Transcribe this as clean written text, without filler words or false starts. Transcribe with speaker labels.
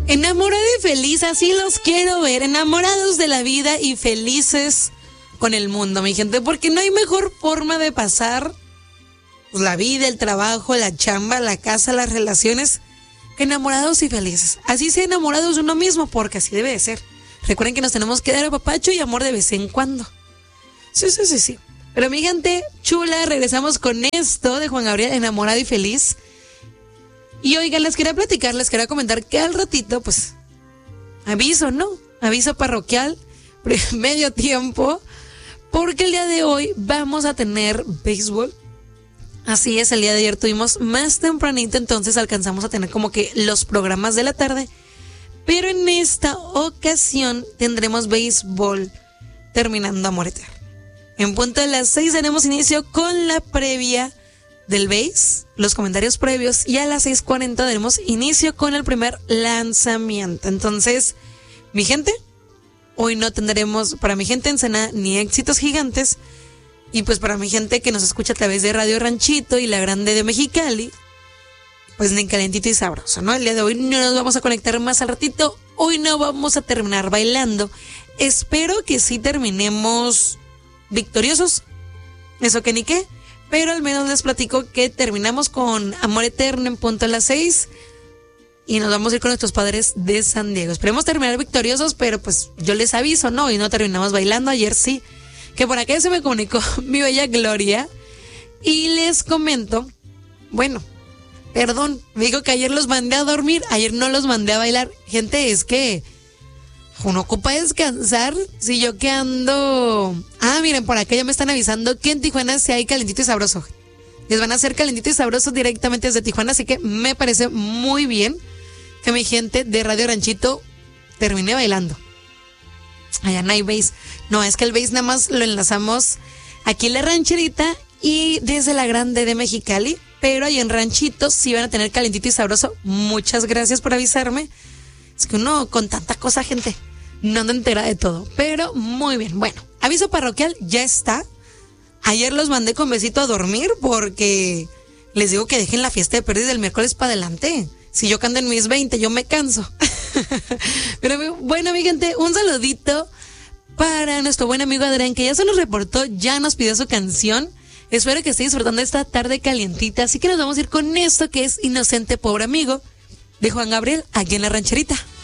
Speaker 1: Enamorada y feliz, así los quiero ver, enamorados de la vida y felices con el mundo, mi gente, porque no hay mejor forma de pasar pues, la vida, el trabajo, la chamba, la casa, las relaciones, que enamorados y felices. Así sea enamorados de uno mismo, porque así debe de ser. Recuerden que nos tenemos que dar apapacho y amor de vez en cuando. Sí. Pero mi gente chula, regresamos con esto de Juan Gabriel, enamorado y feliz. Y oigan, les quería comentar que al ratito, pues, aviso, ¿no? Aviso parroquial, medio tiempo, porque el día de hoy vamos a tener béisbol. Así es, el día de ayer tuvimos más tempranito, entonces alcanzamos a tener como que los programas de la tarde. Pero en esta ocasión tendremos béisbol terminando Amor Eterno. En punto de las 6 tenemos inicio con la previa del béis, los comentarios previos, y a las 6:40 tenemos inicio con el primer lanzamiento. Entonces, mi gente, hoy no tendremos para mi gente Ensenada ni éxitos gigantes, y pues para mi gente que nos escucha a través de Radio Ranchito y La Grande de Mexicali, pues ni calentito y sabroso, ¿no? El día de hoy no nos vamos a conectar más al ratito, hoy no vamos a terminar bailando. Espero que sí terminemos victoriosos, eso que ni qué. Pero al menos les platico que terminamos con Amor Eterno en punto a las 6 y nos vamos a ir con nuestros padres de San Diego. Esperemos terminar victoriosos, pero pues yo les aviso, ¿no? Y no terminamos bailando, ayer sí. Que por acá se me comunicó mi bella Gloria y les comento, bueno, perdón, me digo que ayer los mandé a dormir, ayer no los mandé a bailar. Gente, es que uno ocupa descansar. Si yo que ando... miren, por acá ya me están avisando que en Tijuana sí hay calentito y sabroso. Les van a hacer calentito y sabroso directamente desde Tijuana, así que me parece muy bien que mi gente de Radio Ranchito termine bailando. Allá no hay bass. No, es que el bass nada más lo enlazamos aquí en la rancherita y desde La Grande de Mexicali, pero ahí en Ranchito sí van a tener calentito y sabroso. Muchas gracias por avisarme. Es que uno con tanta cosa, gente, no ando entera de todo, pero muy bien. Bueno, aviso parroquial, ya está. Ayer los mandé con besito a dormir porque les digo que dejen la fiesta de pérdida del miércoles para adelante. Si yo canto en mis 20, yo me canso. Pero bueno, mi gente, un saludito para nuestro buen amigo Adrián, que ya se nos reportó, ya nos pidió su canción. Espero que esté disfrutando esta tarde calientita, así que nos vamos a ir con esto que es Inocente Pobre Amigo de Juan Gabriel, aquí en La Rancherita.